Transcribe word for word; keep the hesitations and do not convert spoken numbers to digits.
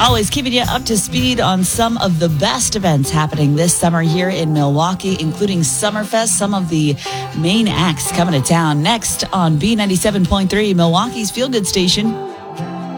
Always keeping you up to speed on some of the best events happening this summer here in Milwaukee, including Summerfest, some of the main acts coming to town. Next on B ninety-seven point three, Milwaukee's Feel Good Station.